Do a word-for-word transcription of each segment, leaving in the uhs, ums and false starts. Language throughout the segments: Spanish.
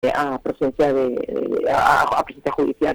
a presencia de, de a, a presencia judicial.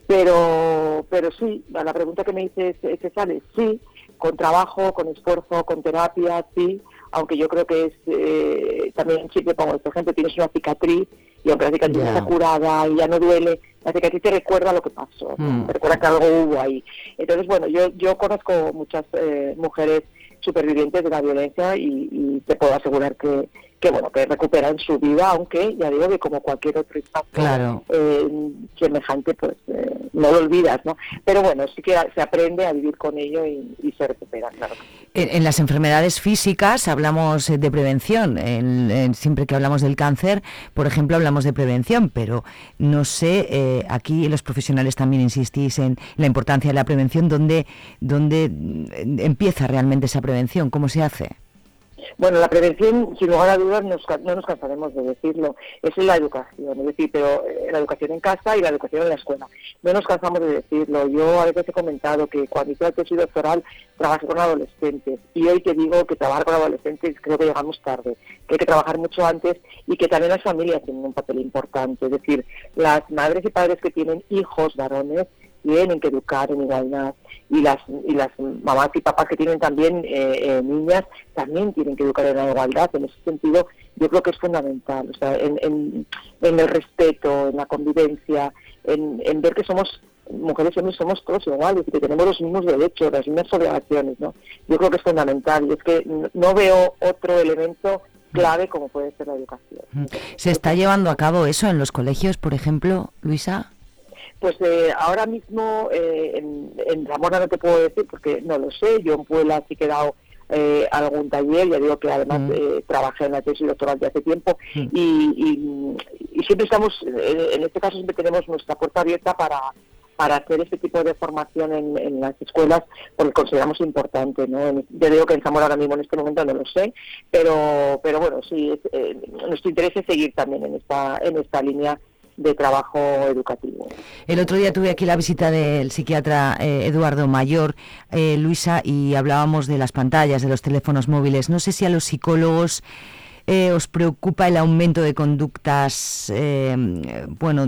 Pero pero sí, a la pregunta que me dices, ¿se sale? Sí, con trabajo, con esfuerzo, con terapia, sí, aunque yo creo que es, eh, también siempre pongo este ejemplo, tienes una cicatriz y aunque la cicatriz Ya. está curada y ya no duele, la cicatriz te recuerda lo que pasó, Mm. te recuerda que algo hubo ahí. Entonces, bueno, yo yo conozco muchas eh, mujeres supervivientes de la violencia y, y te puedo asegurar que, que bueno que recuperan su vida, aunque ya digo que como cualquier otro impacto Claro. eh, semejante, pues eh, no lo olvidas, ¿no? Pero bueno, sí que se aprende a vivir con ello y, y se recupera, claro. En, en las enfermedades físicas hablamos de prevención. En, en, siempre que hablamos del cáncer, por ejemplo, hablamos de prevención, pero no sé, eh, aquí los profesionales también insistís en la importancia de la prevención. ¿Dónde, dónde empieza realmente esa prevención? ¿Cómo se hace? Bueno, la prevención, sin lugar a dudas, nos, no nos cansaremos de decirlo, es la educación, es decir, pero eh, la educación en casa y la educación en la escuela. No nos cansamos de decirlo. Yo a veces he comentado que cuando hice la tesis doctoral trabajé con adolescentes y hoy te digo que trabajar con adolescentes creo que llegamos tarde, que hay que trabajar mucho antes y que también las familias tienen un papel importante. Es decir, las madres y padres que tienen hijos varones tienen que educar en igualdad y las y las mamás y papás que tienen también eh, eh, niñas también tienen que educar en la igualdad. En ese sentido yo creo que es fundamental, o sea, en, en, en el respeto, en la convivencia, en, en ver que somos mujeres y hombres, somos todos iguales y que tenemos los mismos derechos, las mismas obligaciones, ¿no? Yo creo que es fundamental y es que no veo otro elemento clave como puede ser la educación. ¿Se está llevando a cabo eso en los colegios, por ejemplo, Luisa? Pues eh, ahora mismo eh, en, en Zamora no te puedo decir porque no lo sé. Yo en Puebla sí que he dado eh, algún taller, ya digo que además mm. eh, trabajé en la tesis doctoral de hace tiempo mm. y, y, y siempre estamos, eh, en este caso siempre tenemos nuestra puerta abierta para para hacer este tipo de formación en, en las escuelas porque consideramos importante, ¿no? Yo digo que en Zamora ahora mismo en este momento no lo sé, pero pero bueno, sí, es, eh, nuestro interés es seguir también en esta en esta línea de trabajo educativo. El otro día tuve aquí la visita del psiquiatra eh, Eduardo Mayor, eh, Luisa, y hablábamos de las pantallas, de los teléfonos móviles. No sé si a los psicólogos eh, os preocupa el aumento de conductas, eh, bueno,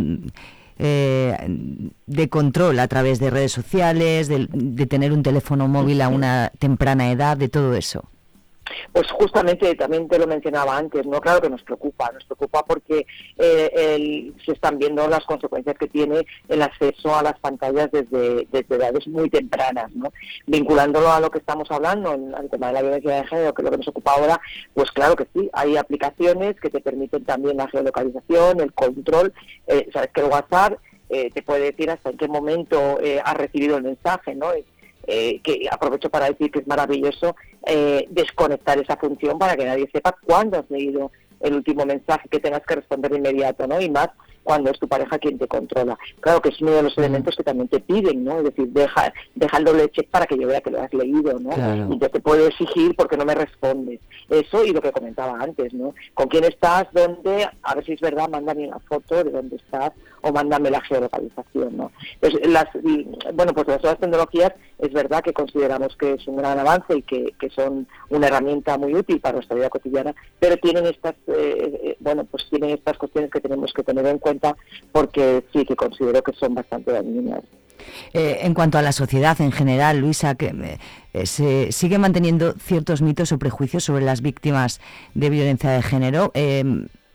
eh, de control a través de redes sociales, de, de tener un teléfono móvil a una temprana edad, de todo eso. Pues justamente también te lo mencionaba antes, ¿no? Claro que nos preocupa, nos preocupa porque eh, el, se están viendo las consecuencias que tiene el acceso a las pantallas desde, desde edades muy tempranas, ¿no? Vinculándolo a lo que estamos hablando, al tema de la violencia de género, que es lo que nos ocupa ahora, pues claro que sí, hay aplicaciones que te permiten también la geolocalización, el control, eh, sabes que el WhatsApp eh, te puede decir hasta en qué momento eh, has recibido el mensaje, ¿no? Eh, que aprovecho para decir que es maravilloso eh, desconectar esa función para que nadie sepa cuándo has leído el último mensaje que tengas que responder de inmediato, ¿no? Y más cuando es tu pareja quien te controla. Claro que es uno de los elementos que también te piden, ¿no? Es decir, deja, deja el doble check para que yo vea que lo has leído, ¿no? Claro. Y yo te puedo exigir porque no me respondes. Eso y lo que comentaba antes, ¿no? ¿Con quién estás? ¿Dónde? A ver si es verdad, mándame una foto de dónde estás o mándame la geolocalización, ¿no? Pues las, bueno, pues las nuevas tecnologías es verdad que consideramos que es un gran avance y que, que son una herramienta muy útil para nuestra vida cotidiana, pero tienen estas, eh, bueno, pues tienen estas cuestiones que tenemos que tener en cuenta porque sí que considero que son bastante dañinas. Eh, en cuanto a la sociedad en general, Luisa, que eh, se sigue manteniendo ciertos mitos o prejuicios sobre las víctimas de violencia de género. Eh,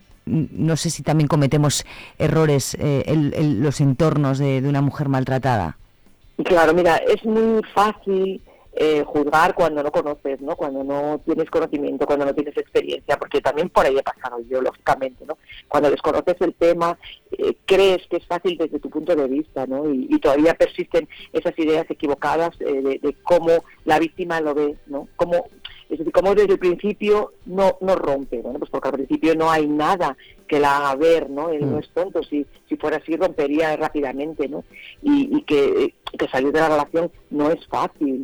no sé si también cometemos errores eh, en, en los entornos de, de una mujer maltratada. Claro, mira, es muy fácil eh, juzgar cuando no conoces, ¿no? Cuando no tienes conocimiento, cuando no tienes experiencia, porque también por ahí he pasado yo, lógicamente, ¿no? Cuando desconoces el tema, eh, crees que es fácil desde tu punto de vista, ¿no? Y, y todavía persisten esas ideas equivocadas eh, de, de cómo la víctima lo ve, ¿no? Cómo, es decir, cómo desde el principio no, no rompe, bueno, pues porque al principio no hay nada que la haga ver, ¿no? Él no es tonto, si, si fuera así rompería rápidamente, ¿no? Y, y que, que salir de la relación no es fácil.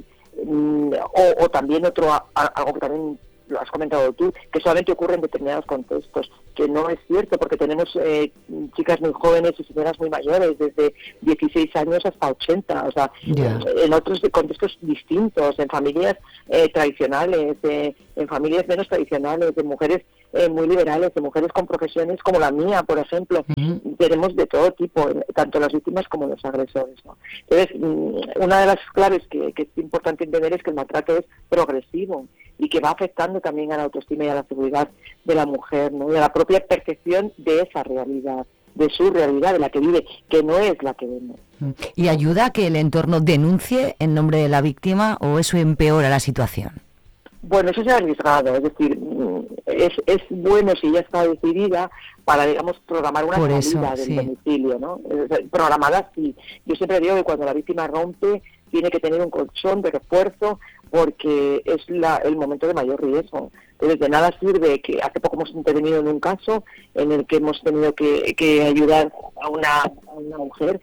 O, o también otro, algo que también lo has comentado tú, que solamente ocurre en determinados contextos. que no es cierto, porque tenemos eh, chicas muy jóvenes y señoras muy mayores, desde dieciséis años hasta ochenta, o sea, yeah. en otros contextos distintos, en familias eh, tradicionales, eh, en familias menos tradicionales, de mujeres eh, muy liberales, de mujeres con profesiones como la mía, por ejemplo. Uh-huh. Tenemos de todo tipo, tanto las víctimas como los agresores, ¿no? Entonces, una de las claves que, que es importante entender es que el maltrato es progresivo y que va afectando también a la autoestima y a la seguridad de la mujer, ¿no? Y a la propia percepción de esa realidad, de su realidad, de la que vive, que no es la que vemos. ¿Y ayuda a que el entorno denuncie en nombre de la víctima o eso empeora la situación? Bueno, eso es arriesgado, es decir, es, es bueno si ya está decidida para, digamos, programar una Por salida eso, del sí. domicilio, ¿no? Programada sí. Yo siempre digo que cuando la víctima rompe tiene que tener un colchón de refuerzo porque es la, el momento de mayor riesgo. Entonces, de nada sirve que hace poco hemos intervenido en un caso en el que hemos tenido que, que ayudar a una, a una mujer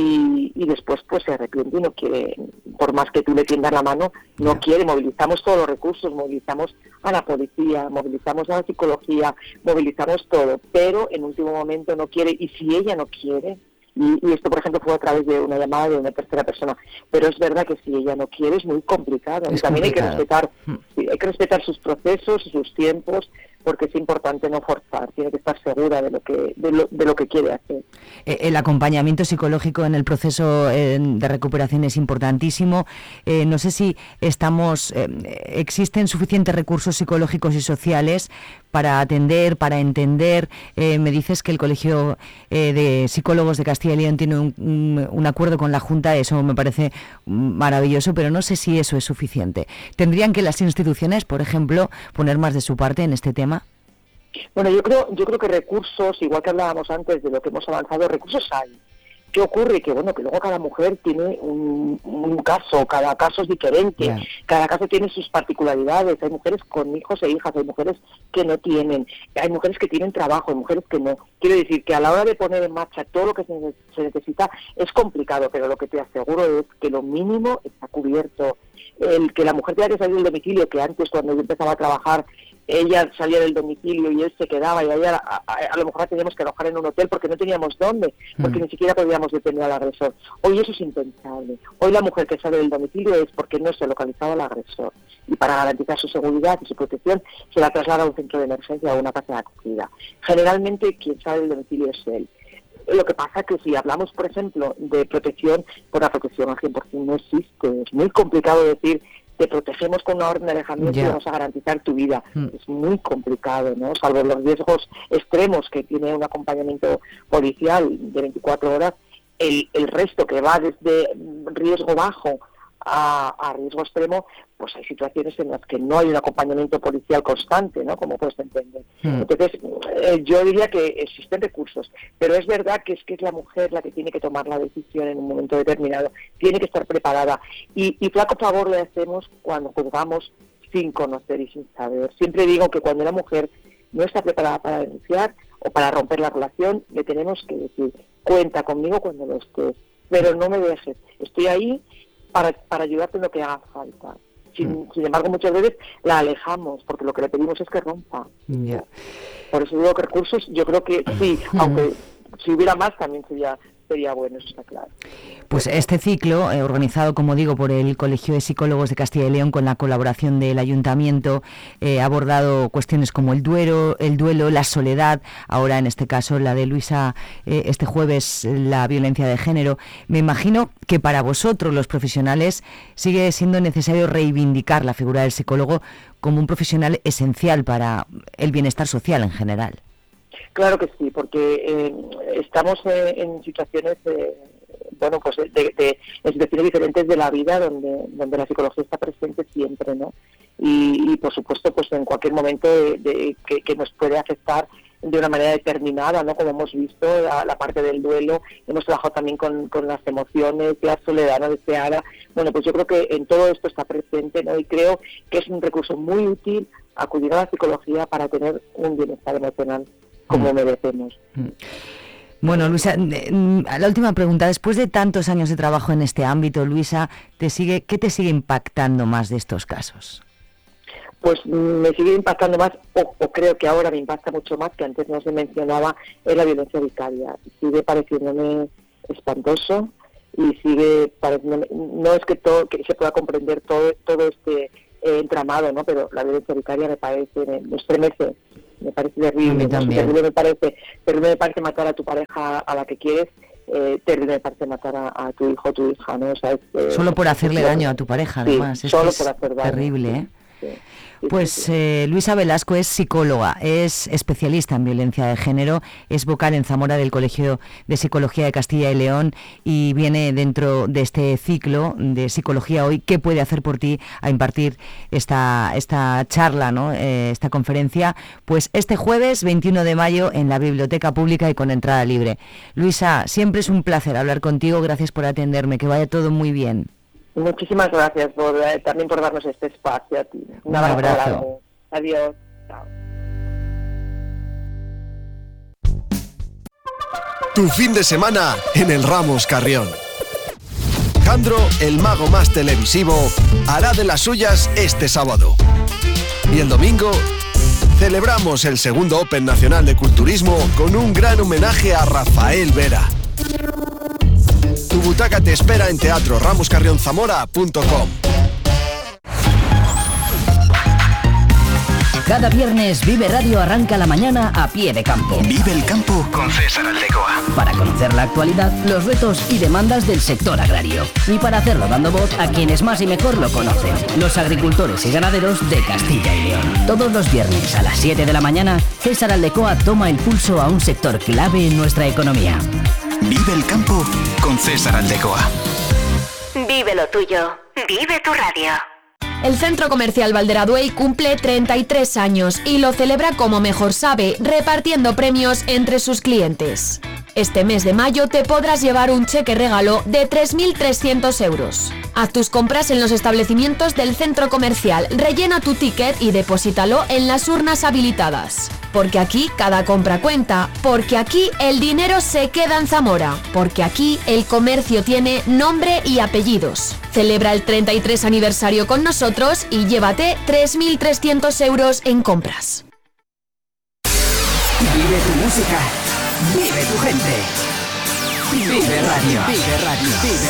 y, y después pues se arrepiente y no quiere, por más que tú le tiendas la mano, no yeah. quiere. Movilizamos todos los recursos, movilizamos a la policía, movilizamos a la psicología, movilizamos todo, pero en último momento no quiere, y si ella no quiere, Y, y esto, por ejemplo, fue a través de una llamada de una tercera persona. Pero es verdad que si ella no quiere es muy complicado. Es y también complicado. hay que respetar, sí, hay que respetar sus procesos y sus tiempos, porque es importante no forzar. Tiene que estar segura de lo que de lo, de lo que quiere hacer. El acompañamiento psicológico en el proceso eh, de recuperación es importantísimo. Eh, no sé si estamos eh, existen suficientes recursos psicológicos y sociales para atender, para entender. Eh, me dices que el Colegio eh, de Psicólogos de Castilla y León tiene un, un, un acuerdo con la Junta, eso me parece maravilloso, pero no sé si eso es suficiente. ¿Tendrían que las instituciones, por ejemplo, poner más de su parte en este tema? Bueno, yo creo, yo creo que recursos, igual que hablábamos antes de lo que hemos avanzado, recursos hay. ¿Qué ocurre? Que bueno, que luego cada mujer tiene un, un caso, cada caso es diferente, yeah. cada caso tiene sus particularidades. Hay mujeres con hijos e hijas, hay mujeres que no tienen, hay mujeres que tienen trabajo, hay mujeres que no. Quiero decir que a la hora de poner en marcha todo lo que se, se necesita es complicado, pero lo que te aseguro es que lo mínimo está cubierto. El que la mujer tenga que salir del domicilio, que antes cuando yo empezaba a trabajar ella salía del domicilio y él se quedaba y allá a, a, a lo mejor la teníamos que alojar en un hotel porque no teníamos dónde, porque mm. ni siquiera podíamos detener al agresor. Hoy eso es impensable. Hoy la mujer que sale del domicilio es porque no se ha localizado al agresor y para garantizar su seguridad y su protección se la traslada a un centro de emergencia o a una casa de acogida. Generalmente quien sale del domicilio es él. Lo que pasa es que si hablamos, por ejemplo, de protección, pues la protección al cien por ciento no existe. Es muy complicado decir te protegemos con una orden de alejamiento yeah. y vamos a garantizar tu vida. Mm. Es muy complicado, ¿no? Salvo los riesgos extremos que tiene un acompañamiento policial de veinticuatro horas, el, el resto que va desde riesgo bajo a, a riesgo extremo, pues hay situaciones en las que no hay un acompañamiento policial constante, ¿no? Como puedes entender. Mm. Entonces, eh, yo diría que existen recursos, pero es verdad que es que es la mujer la que tiene que tomar la decisión en un momento determinado, tiene que estar preparada. Y, y flaco favor le hacemos cuando juzgamos sin conocer y sin saber. Siempre digo que cuando una mujer no está preparada para denunciar o para romper la relación, le tenemos que decir, cuenta conmigo cuando lo estés, pero no me dejes, estoy ahí para, para ayudarte en lo que haga falta. Sin, sin embargo, muchas veces la alejamos, porque lo que le pedimos es que rompa. Yeah. Por eso digo que recursos, yo creo que sí, aunque si hubiera más también sería sería bueno, eso está claro. Pues este ciclo, eh, organizado, como digo, por el Colegio de Psicólogos de Castilla y León, con la colaboración del Ayuntamiento, eh, ha abordado cuestiones como el duelo, el duelo, la soledad, ahora en este caso la de Luisa, eh, este jueves, la violencia de género. Me imagino que para vosotros, los profesionales, sigue siendo necesario reivindicar la figura del psicólogo como un profesional esencial para el bienestar social en general. Claro que sí, porque eh, estamos eh, en situaciones, eh, bueno, pues de, de, de situaciones diferentes de la vida donde donde la psicología está presente siempre, ¿no? Y, y por supuesto, pues en cualquier momento de, de, que, que nos puede afectar de una manera determinada, ¿no? Como hemos visto, la, la parte del duelo, hemos trabajado también con, con las emociones, la soledad no deseada. Bueno, pues yo creo que en todo esto está presente, ¿no? Y creo que es un recurso muy útil acudir a la psicología para tener un bienestar emocional como merecemos. Bueno, Luisa, la última pregunta. Después de tantos años de trabajo en este ámbito, Luisa, ¿te sigue, ¿qué te sigue impactando más de estos casos? pues me sigue impactando más, o, o creo que ahora me impacta mucho más, que antes no se mencionaba, es la violencia vicaria. Sigue pareciéndome espantoso y sigue pareciéndome, no es que todo que se pueda comprender todo todo este eh, entramado, ¿no? Pero la violencia vicaria me parece, me, me estremece, me parece terrible. A mí también. Terrible me parece, terrible me parece matar a tu pareja, a la que quieres. Eh, terrible me parece matar a, a tu hijo o tu hija, ¿no? O sea, es, eh, solo por hacerle es, daño a tu pareja, además. Sí, es solo que es por hacer daño. Terrible, ¿eh? Sí. Sí, Pues sí, sí. eh, Luisa Velasco es psicóloga, es especialista en violencia de género, es vocal en Zamora del Colegio de Psicología de Castilla y León y viene dentro de este ciclo de Psicología Hoy, ¿qué puede hacer por ti?, a impartir esta, esta charla, ¿no? eh, esta conferencia, pues este jueves veintiuno de mayo en la Biblioteca Pública y con entrada libre. Luisa, siempre es un placer hablar contigo, gracias por atenderme, que vaya todo muy bien. Muchísimas gracias por, eh, también por darnos este espacio a ti. Un abrazo. grande. Adiós. Chao. Tu fin de semana en el Ramos Carrión. Jandro, el mago más televisivo, hará de las suyas este sábado. Y el domingo celebramos el segundo Open Nacional de Culturismo con un gran homenaje a Rafael Vera. Tu butaca te espera en teatro ramos carrión zamora punto com. Cada viernes Vive Radio arranca la mañana a pie de campo. Vive el campo con César Aldecoa. Para conocer la actualidad, los retos y demandas del sector agrario. Y para hacerlo dando voz a quienes más y mejor lo conocen, los agricultores y ganaderos de Castilla y León. Todos los viernes a las siete de la mañana, César Aldecoa toma el pulso a un sector clave en nuestra economía. Vive el campo con César Aldecoa. Vive lo tuyo. Vive tu radio. El Centro Comercial Valderaduey cumple treinta y tres años y lo celebra como mejor sabe, repartiendo premios entre sus clientes. Este mes de mayo te podrás llevar un cheque regalo de tres mil trescientos euros. Haz tus compras en los establecimientos del centro comercial, rellena tu ticket y deposítalo en las urnas habilitadas. Porque aquí cada compra cuenta, porque aquí el dinero se queda en Zamora, porque aquí el comercio tiene nombre y apellidos. Celebra el treinta y tres aniversario con nosotros y llévate tres mil trescientos euros en compras. Vive tu música, vive tu gente. Vive Radio. Vive Radio. Vive